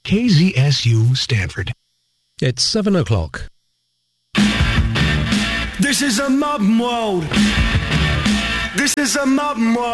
KZSU Stanford. It's 7 o'clock. This is a modern world. This is a modern world.